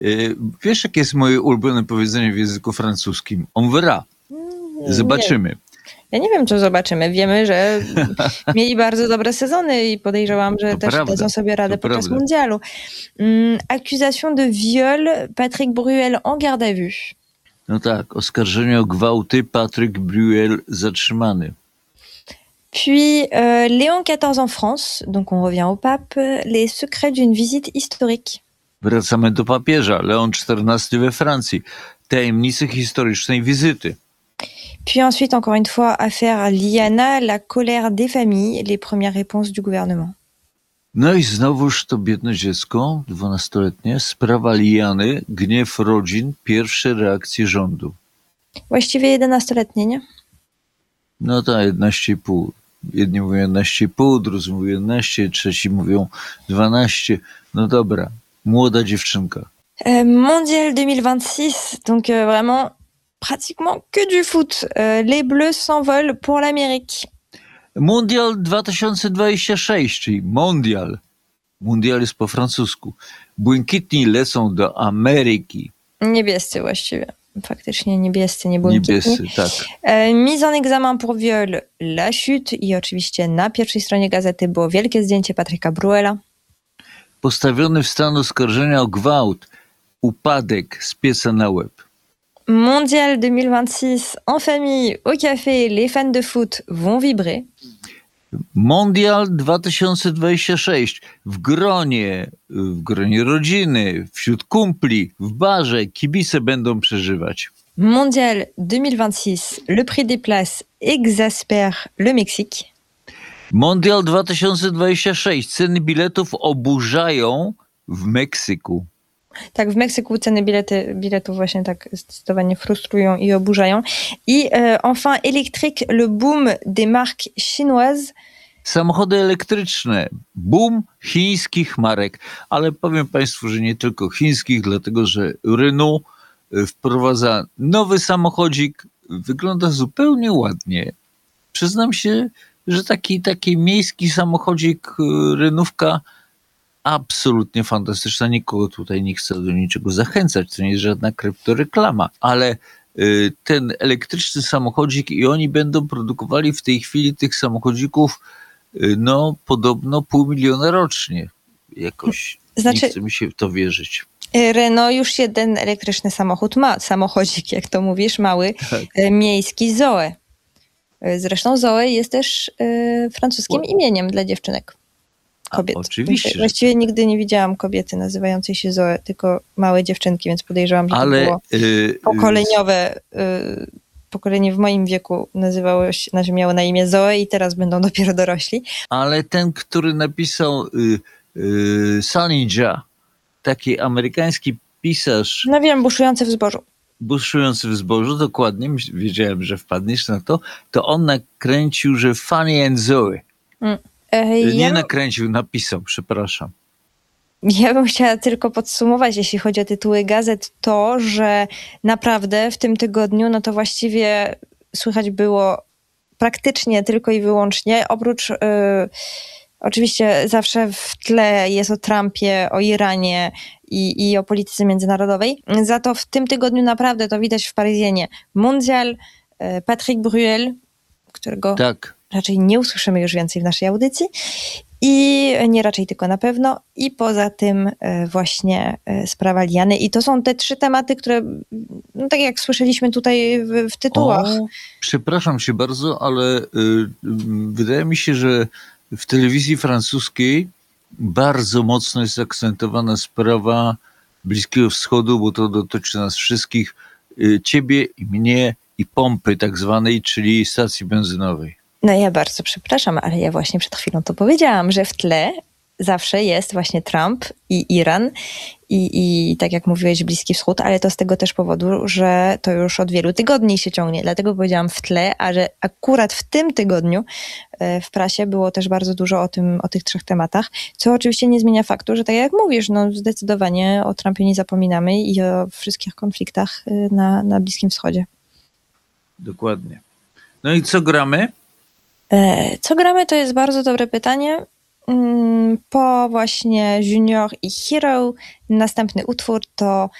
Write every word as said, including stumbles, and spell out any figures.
Yy, wiesz, jakie jest moje ulubione powiedzenie w języku francuskim? On verra. Zobaczymy. Nie. Ja nie wiem, czy zobaczymy. Wiemy, że mieli bardzo dobre sezony i podejrzewam, że To też prawda, dadzą sobie radę to podczas prawda. mundialu. Mm, accusation de viol, Patrick Bruel en garde à vue. No tak, oskarżenie o gwałty, Patrick Bruel zatrzymany. Puis euh, Léon quatorze en France, donc on revient au pape, les secrets d'une visite historique. Wracamy do papieża, Leon czternasty we Francji. Tajemnice historycznej wizyty. Puis ensuite, encore une fois, affaire Liana, la colère des familles, les premières réponses du gouvernement. No i znowuż to biedne dziecko, dwunastoletnie, sprawa Liany, gniew rodzin, pierwsze reakcje rządu. Właściwie jedenastoletnie, nie? No to jedenaście i pół. Jedni mówią jedenaście i pół, drudzy mówią jedenaście, trzeci mówią dwanaście. No dobra, młoda dziewczynka. Euh, Mondial deux mille vingt-six, donc euh, vraiment pratiquement que du foot. Euh, les Bleus s'envolent pour l'Amérique. Mundial dwa tysiące dwudziesty szósty, czyli Mondial. Mundial jest po francusku. Błękitni lecą do Ameryki. Niebiescy właściwie. Faktycznie niebiescy, nie błękitni. Niebiescy, tak. Euh, mise en examen pour viol, la chute. I oczywiście na pierwszej stronie gazety było wielkie zdjęcie Patryka Bruela. Postawiony w stan oskarżenia o gwałt, upadek z pieca na łeb. Mondial deux mille vingt-six, en famille, au café, les fans de foot vont vibrer. Mondial dwa tysiące dwudziesty szósty. W gronie, w gronie rodziny, wśród kumpli, w barze, kibice będą przeżywać. Mondial deux mille vingt-six, le prix des places exaspère le Mexique. Mondial dwa tysiące dwudziesty szósty. Ceny biletów oburzają w Meksyku. Tak, w Meksyku ceny bilety, biletów właśnie tak zdecydowanie frustrują i oburzają. I euh, enfin électrique, le boom des marques chinoises. Samochody elektryczne. Boom chińskich marek. Ale powiem Państwu, że nie tylko chińskich, dlatego że Renault wprowadza nowy samochodzik. Wygląda zupełnie ładnie. Przyznam się, że taki, taki miejski samochodzik Renówka absolutnie fantastyczna. Nikogo tutaj nie chcę do niczego zachęcać. To nie jest żadna kryptoreklama, ale y, ten elektryczny samochodzik i oni będą produkowali w tej chwili tych samochodzików y, no podobno pół miliona rocznie. Jakoś znaczy, nie chce mi się w to wierzyć. Renault już jeden elektryczny samochód ma. Samochodzik, jak to mówisz, mały, tak. Miejski Zoe. Zresztą Zoe jest też y, francuskim o. imieniem dla dziewczynek. Kobiet. A, oczywiście. Właściwie nigdy nie widziałam kobiety nazywającej się Zoe, tylko małe dziewczynki, więc podejrzewam, że Ale, to było y, pokoleniowe. Y, pokolenie w moim wieku nazywało się, znaczy miało na imię Zoe i teraz będą dopiero dorośli. Ale ten, który napisał y, y, Salinja, taki amerykański pisarz. No wiem, buszujący w zbożu. Buszujący w zbożu, dokładnie, wiedziałem, że wpadniesz na to, to on nakręcił, że Fanny and Zoe. Mm. Nie ja nakręcił, napisał, przepraszam. Ja bym chciała tylko podsumować, jeśli chodzi o tytuły gazet, to, że naprawdę w tym tygodniu, no to właściwie słychać było praktycznie tylko i wyłącznie, oprócz yy, oczywiście zawsze w tle jest o Trumpie, o Iranie i, i o polityce międzynarodowej. Za to w tym tygodniu naprawdę to widać w Paryzienie. Mondial, yy, Patrick Bruel, którego... Tak. Raczej nie usłyszymy już więcej w naszej audycji i nie raczej tylko na pewno. I poza tym właśnie sprawa Liany. I to są te trzy tematy, które, no tak jak słyszeliśmy tutaj w, w tytułach. O, przepraszam się bardzo, ale y, y, wydaje mi się, że w telewizji francuskiej bardzo mocno jest akcentowana sprawa Bliskiego Wschodu, bo to dotyczy nas wszystkich, y, ciebie i mnie i pompy tak zwanej, czyli stacji benzynowej. No ja bardzo przepraszam, ale ja właśnie przed chwilą to powiedziałam, że w tle zawsze jest właśnie Trump i Iran i, i tak jak mówiłeś Bliski Wschód, ale to z tego też powodu, że to już od wielu tygodni się ciągnie. Dlatego powiedziałam w tle, a że akurat w tym tygodniu w prasie było też bardzo dużo o tym, o tych trzech tematach, co oczywiście nie zmienia faktu, że tak jak mówisz, no zdecydowanie o Trumpie nie zapominamy i o wszystkich konfliktach na, na Bliskim Wschodzie. Dokładnie. No i co gramy? Co gramy, to jest bardzo dobre pytanie. po właśnie Junior i Hero następny utwór to